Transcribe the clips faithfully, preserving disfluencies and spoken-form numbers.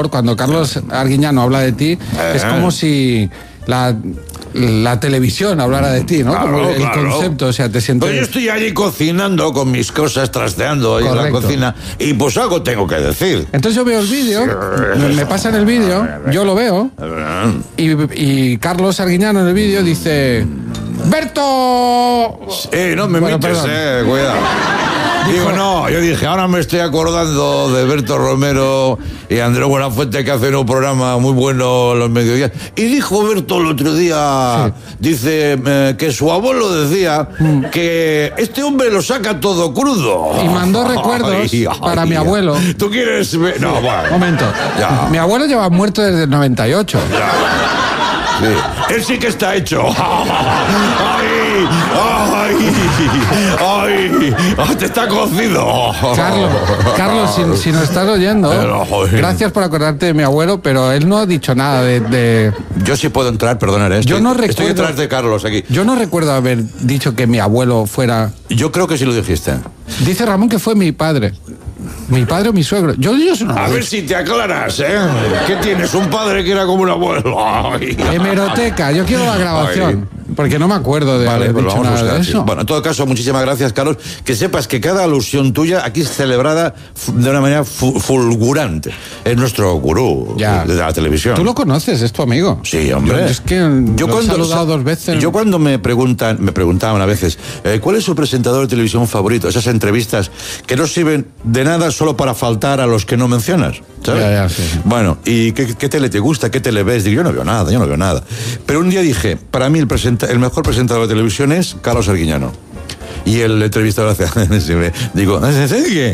Cuando Carlos Arguiñano habla de ti, eh. es como si la, la televisión hablara de ti, ¿no? Claro, como el claro. concepto, o sea, te sientes... Pues yo estoy allí cocinando con mis cosas, trasteando ahí Correcto. en la cocina, y pues algo tengo que decir. Entonces yo veo el vídeo, me, me pasan el vídeo, yo lo veo, y, y Carlos Arguiñano en el vídeo dice... ¡Berto! Eh, no me bueno, mites, perdón. eh, cuidado. Digo, no, yo dije, ahora me estoy acordando de Berto Romero y Andrés Buenafuente, que hacen un programa muy bueno los mediodías. Y dijo Berto el otro día, sí. dice eh, que su abuelo decía mm. que este hombre lo saca todo crudo. Y mandó recuerdos ay, para ay, mi abuelo. ¿Tú quieres ver? No, sí. bueno. Momento. Ya. Mi abuelo lleva muerto desde el noventa y ocho. Ya. Sí. Él sí que está hecho. ¡Ay! ¡Ay! ¡Ay! ¡Ay! ¡Te está cocido! Carlos, Carlos si, si nos estás oyendo, gracias por acordarte de mi abuelo, pero él no ha dicho nada de... de... Yo sí puedo entrar, perdona, estoy, yo no recuerdo, estoy detrás de Carlos aquí. Yo no recuerdo haber dicho que mi abuelo fuera... Yo creo que sí lo dijiste. Dice Ramón que fue mi padre. Mi padre o mi suegro. Yo, yo no A ver si te aclaras, ¿eh? ¿Qué tienes? Un padre que era como un abuelo. Ay. Hemeroteca. Yo quiero la grabación. Ay. Porque no me acuerdo de vale, haber pues dicho nada de eso. Bueno, en todo caso, muchísimas gracias, Carlos. Que sepas que cada alusión tuya aquí es celebrada de una manera fu fulgurante. Es nuestro gurú ya. de la televisión. ¿Tú lo conoces? ¿Es tu amigo? Sí, hombre. Yo, es que yo lo cuando, he saludado dos veces. Yo cuando me preguntan, me preguntaban a veces, eh, ¿cuál es su presentador de televisión favorito? Esas entrevistas que no sirven de nada solo para faltar a los que no mencionas, ¿sabes? Ya, ya, sí, sí. Bueno, ¿y qué, qué tele te gusta? ¿Qué tele ves? Digo, yo no veo nada, yo no veo nada. Pero un día dije, para mí el, presenta el mejor presentador de televisión es Carlos Arguiñano. Y el entrevistador hace, digo, ¿qué?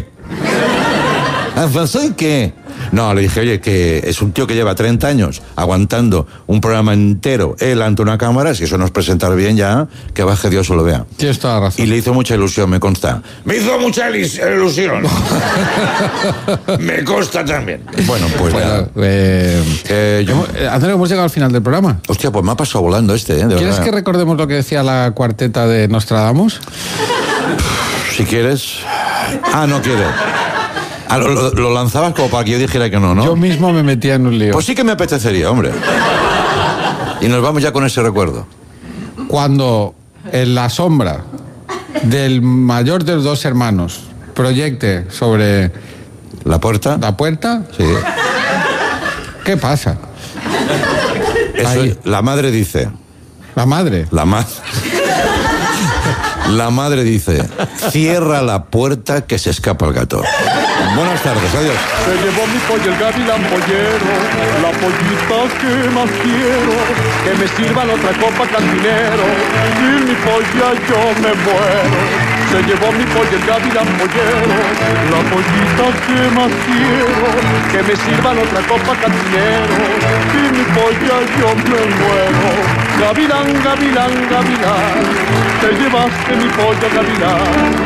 ¿Soy qué? No, le dije, oye, que es un tío que lleva treinta años aguantando un programa entero él ante una cámara, si eso no es presentar bien ya, que baje Dios o lo vea. Tienes toda la razón. Y le hizo mucha ilusión, me consta. Me hizo mucha ilusión. Me consta también. Bueno, pues bueno, nada. Eh, eh, yo, eh, Antonio, hemos llegado al final del programa. Hostia, pues me ha pasado volando este, ¿eh? De ¿Quieres verdad. que recordemos lo que decía la cuarteta de Nostradamus? Si quieres. Ah, no quiere. Ah, lo, lo, lo lanzabas como para que yo dijera que no, ¿no? Yo mismo me metía en un lío. Pues sí que me apetecería, hombre. Y nos vamos ya con ese recuerdo. Cuando en la sombra del mayor de los dos hermanos proyecte sobre... ¿La puerta? ¿La puerta? Sí. ¿Qué pasa? Eso es, la madre dice... ¿La madre? La madre... La madre dice, cierra la puerta que se escapa el gato. Buenas tardes, adiós. Se llevó mi pollo el gavilán pollero, la pollita que más quiero, que me sirvan otra copa cantinero, sin mi polla yo me muero. Se llevó mi pollo el gavilán pollero, la pollita que más quiero, que me sirvan otra copa cantinero, sin mi polla yo me muero. Gavilán, gavilán, gavilán, te llevaste mi pollo gavilán.